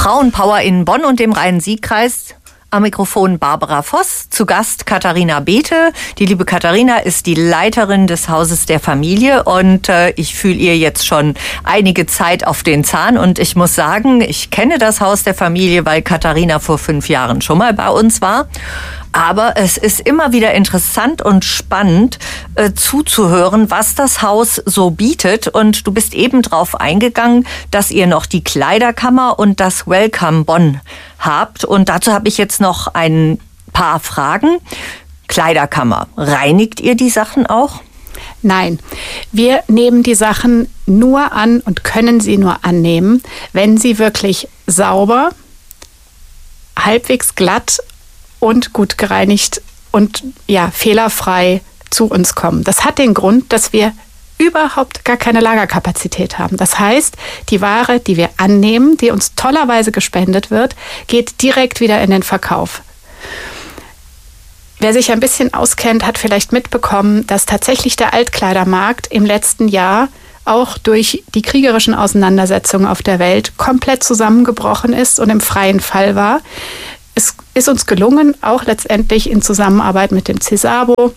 Frauenpower in Bonn und dem Rhein-Sieg-Kreis. Am Mikrofon Barbara Voss, zu Gast Katharina Bethe. Die liebe Katharina ist die Leiterin des Hauses der Familie und ich fühle ihr jetzt schon einige Zeit auf den Zahn und ich muss sagen, ich kenne das Haus der Familie, weil Katharina vor 5 Jahren schon mal bei uns war. Aber es ist immer wieder interessant und spannend zuzuhören, was das Haus so bietet. Und du bist eben drauf eingegangen, dass ihr noch die Kleiderkammer und das Welcome Bonn habt. Und dazu habe ich jetzt noch ein paar Fragen. Kleiderkammer, reinigt ihr die Sachen auch? Nein, wir nehmen die Sachen nur an und können sie nur annehmen, wenn sie wirklich sauber, halbwegs glatt und gut gereinigt und fehlerfrei zu uns kommen. Das hat den Grund, dass wir überhaupt gar keine Lagerkapazität haben. Das heißt, die Ware, die wir annehmen, die uns tollerweise gespendet wird, geht direkt wieder in den Verkauf. Wer sich ein bisschen auskennt, hat vielleicht mitbekommen, dass tatsächlich der Altkleidermarkt im letzten Jahr auch durch die kriegerischen Auseinandersetzungen auf der Welt komplett zusammengebrochen ist und im freien Fall war. Es ist uns gelungen, auch letztendlich in Zusammenarbeit mit dem CESABO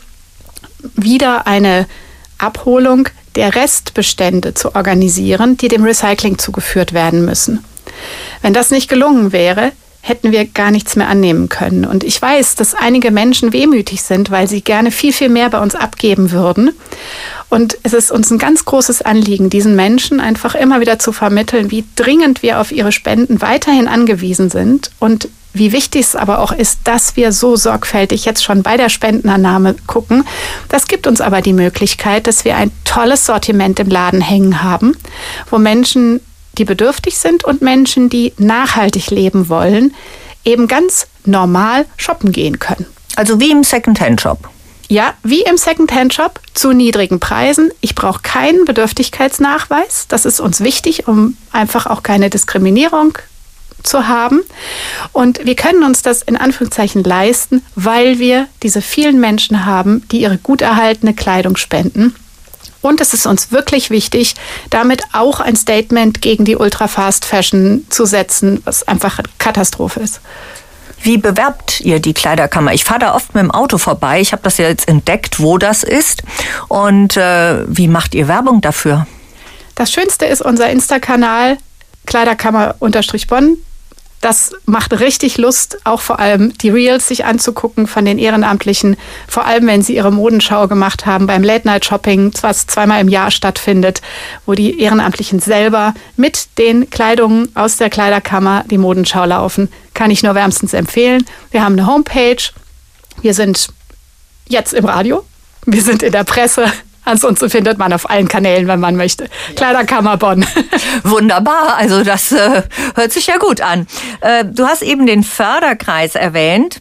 wieder eine Abholung der Restbestände zu organisieren, die dem Recycling zugeführt werden müssen. Wenn das nicht gelungen wäre, hätten wir gar nichts mehr annehmen können. Und ich weiß, dass einige Menschen wehmütig sind, weil sie gerne viel, viel mehr bei uns abgeben würden. Und es ist uns ein ganz großes Anliegen, diesen Menschen einfach immer wieder zu vermitteln, wie dringend wir auf ihre Spenden weiterhin angewiesen sind und wie wichtig es aber auch ist, dass wir so sorgfältig jetzt schon bei der Spendenannahme gucken. Das gibt uns aber die Möglichkeit, dass wir ein tolles Sortiment im Laden hängen haben, wo Menschen, die bedürftig sind und Menschen, die nachhaltig leben wollen, eben ganz normal shoppen gehen können. Also wie im Secondhand-Shop? Ja, wie im Secondhand-Shop zu niedrigen Preisen. Ich brauche keinen Bedürftigkeitsnachweis. Das ist uns wichtig, um einfach auch keine Diskriminierung zu haben. Und wir können uns das in Anführungszeichen leisten, weil wir diese vielen Menschen haben, die ihre gut erhaltene Kleidung spenden. Und es ist uns wirklich wichtig, damit auch ein Statement gegen die Ultra-Fast-Fashion zu setzen, was einfach eine Katastrophe ist. Wie bewerbt ihr die Kleiderkammer? Ich fahre da oft mit dem Auto vorbei. Ich habe das ja jetzt entdeckt, wo das ist. Und wie macht ihr Werbung dafür? Das Schönste ist unser Insta-Kanal Kleiderkammer_Bonn. Das macht richtig Lust, auch vor allem die Reels sich anzugucken von den Ehrenamtlichen, vor allem wenn sie ihre Modenschau gemacht haben beim Late-Night-Shopping, was 2-mal im Jahr stattfindet, wo die Ehrenamtlichen selber mit den Kleidungen aus der Kleiderkammer die Modenschau laufen. Kann ich nur wärmstens empfehlen. Wir haben eine Homepage, wir sind jetzt im Radio, wir sind in der Presse. Ansonsten findet man auf allen Kanälen, wenn man möchte. Kleiderkammer Bonn. Wunderbar, also das hört sich ja gut an. Du hast eben den Förderkreis erwähnt.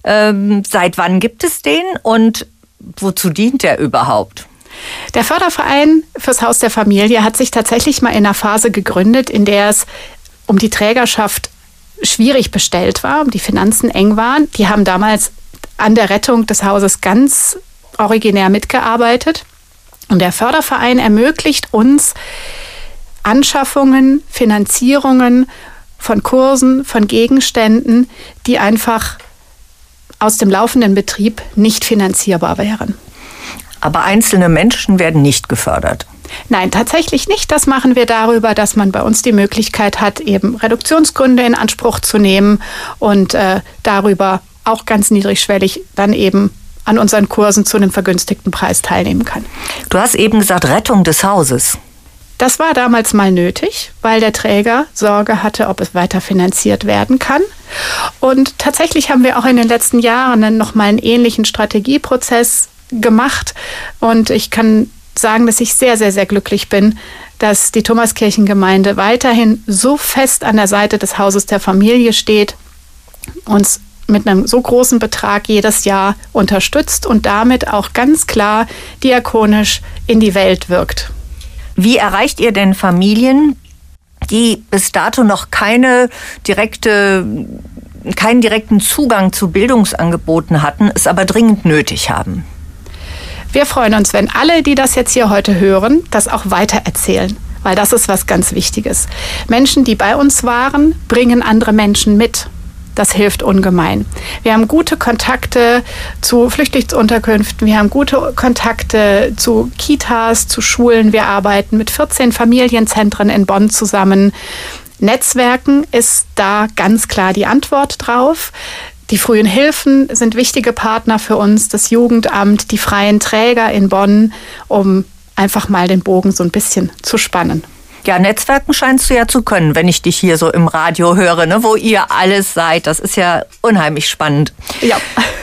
Seit wann gibt es den und wozu dient der überhaupt? Der Förderverein fürs Haus der Familie hat sich tatsächlich mal in einer Phase gegründet, in der es um die Trägerschaft schwierig bestellt war, um die Finanzen eng waren. Die haben damals an der Rettung des Hauses ganz originär mitgearbeitet. Und der Förderverein ermöglicht uns Anschaffungen, Finanzierungen von Kursen, von Gegenständen, die einfach aus dem laufenden Betrieb nicht finanzierbar wären. Aber einzelne Menschen werden nicht gefördert? Nein, tatsächlich nicht. Das machen wir darüber, dass man bei uns die Möglichkeit hat, eben Reduktionsgründe in Anspruch zu nehmen und darüber auch ganz niedrigschwellig dann eben an unseren Kursen zu einem vergünstigten Preis teilnehmen kann. Du hast eben gesagt, Rettung des Hauses. Das war damals mal nötig, weil der Träger Sorge hatte, ob es weiter finanziert werden kann. Und tatsächlich haben wir auch in den letzten Jahren dann nochmal einen ähnlichen Strategieprozess gemacht. Und ich kann sagen, dass ich sehr, sehr, sehr glücklich bin, dass die Thomaskirchengemeinde weiterhin so fest an der Seite des Hauses der Familie steht, uns mit einem so großen Betrag jedes Jahr unterstützt und damit auch ganz klar diakonisch in die Welt wirkt. Wie erreicht ihr denn Familien, die bis dato noch keinen direkten Zugang zu Bildungsangeboten hatten, es aber dringend nötig haben? Wir freuen uns, wenn alle, die das jetzt hier heute hören, das auch weitererzählen. weil das ist was ganz Wichtiges. Menschen, die bei uns waren, bringen andere Menschen mit. Das hilft ungemein. Wir haben gute Kontakte zu Flüchtlingsunterkünften, wir haben gute Kontakte zu Kitas, zu Schulen. Wir arbeiten mit 14 Familienzentren in Bonn zusammen. Netzwerken ist da ganz klar die Antwort drauf. Die frühen Hilfen sind wichtige Partner für uns, das Jugendamt, die freien Träger in Bonn, um einfach mal den Bogen so ein bisschen zu spannen. Ja, Netzwerken scheinst du ja zu können, wenn ich dich hier so im Radio höre, ne, wo ihr alles seid. Das ist ja unheimlich spannend. Ja.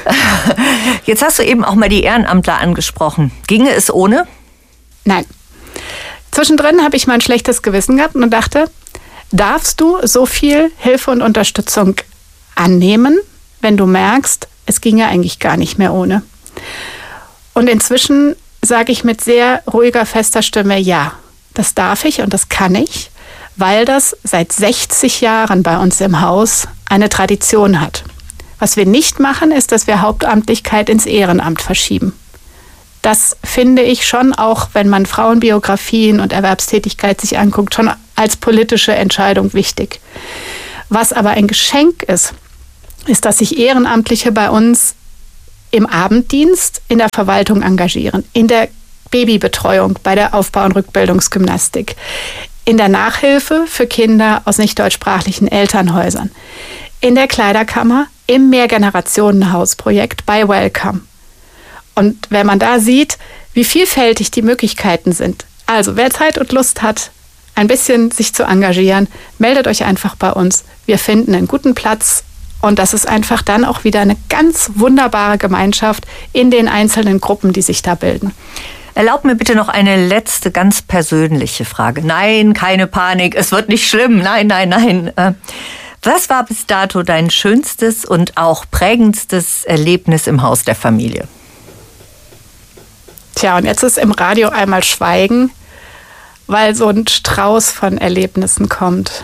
Jetzt hast du eben auch mal die Ehrenamtler angesprochen. Ginge es ohne? Nein. Zwischendrin habe ich mal ein schlechtes Gewissen gehabt und dachte, darfst du so viel Hilfe und Unterstützung annehmen, wenn du merkst, es ginge eigentlich gar nicht mehr ohne? Und inzwischen sage ich mit sehr ruhiger, fester Stimme, ja. Das darf ich und das kann ich, weil das seit 60 Jahren bei uns im Haus eine Tradition hat. Was wir nicht machen, ist, dass wir Hauptamtlichkeit ins Ehrenamt verschieben. Das finde ich schon, auch wenn man Frauenbiografien und Erwerbstätigkeit sich anguckt, schon als politische Entscheidung wichtig. Was aber ein Geschenk ist, ist, dass sich Ehrenamtliche bei uns im Abenddienst in der Verwaltung engagieren, in der Babybetreuung, bei der Aufbau- und Rückbildungsgymnastik, in der Nachhilfe für Kinder aus nicht deutschsprachlichen Elternhäusern, in der Kleiderkammer, im Mehrgenerationenhausprojekt bei Welcome. Und wenn man da sieht, wie vielfältig die Möglichkeiten sind, also wer Zeit und Lust hat, ein bisschen sich zu engagieren, meldet euch einfach bei uns. Wir finden einen guten Platz und das ist einfach dann auch wieder eine ganz wunderbare Gemeinschaft in den einzelnen Gruppen, die sich da bilden. Erlaub mir bitte noch eine letzte, ganz persönliche Frage. Nein, keine Panik, es wird nicht schlimm. Nein, nein, nein. Was war bis dato dein schönstes und auch prägendstes Erlebnis im Haus der Familie? Tja, und jetzt ist im Radio einmal Schweigen, weil so ein Strauß von Erlebnissen kommt.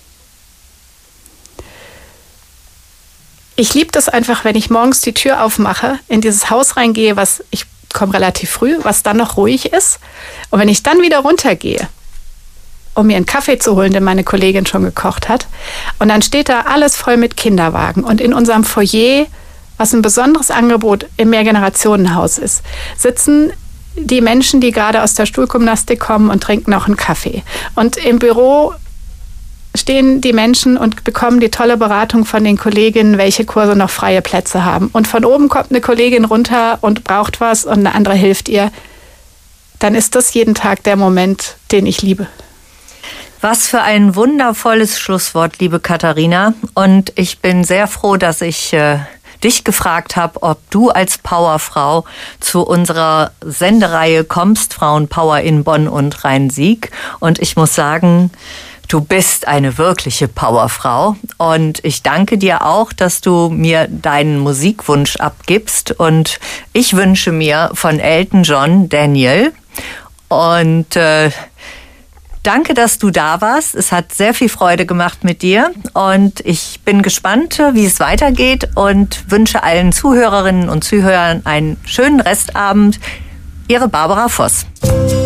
Ich liebe das einfach, wenn ich morgens die Tür aufmache, in dieses Haus reingehe, ich komme relativ früh, was dann noch ruhig ist. Und wenn ich dann wieder runtergehe, um mir einen Kaffee zu holen, den meine Kollegin schon gekocht hat, und dann steht da alles voll mit Kinderwagen. Und in unserem Foyer, was ein besonderes Angebot im Mehrgenerationenhaus ist, sitzen die Menschen, die gerade aus der Stuhlgymnastik kommen und trinken noch einen Kaffee. Und im Büro stehen die Menschen und bekommen die tolle Beratung von den Kolleginnen, welche Kurse noch freie Plätze haben. Und von oben kommt eine Kollegin runter und braucht was und eine andere hilft ihr. Dann ist das jeden Tag der Moment, den ich liebe. Was für ein wundervolles Schlusswort, liebe Katharina. Und ich bin sehr froh, dass ich dich gefragt habe, ob du als Powerfrau zu unserer Sendereihe kommst, Frauenpower in Bonn und Rhein-Sieg. Und ich muss sagen, du bist eine wirkliche Powerfrau und ich danke dir auch, dass du mir deinen Musikwunsch abgibst und ich wünsche mir von Elton John Daniel und danke, dass du da warst. Es hat sehr viel Freude gemacht mit dir und ich bin gespannt, wie es weitergeht und wünsche allen Zuhörerinnen und Zuhörern einen schönen Restabend. Ihre Barbara Voss.